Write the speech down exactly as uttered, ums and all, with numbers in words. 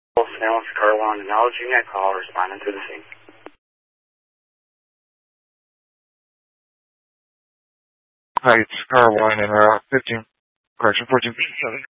Salem Chicago one, acknowledging that call, responding to the scene. Hi, it's Chicago one and Route fifteen, correction, fourteen fifty-seven.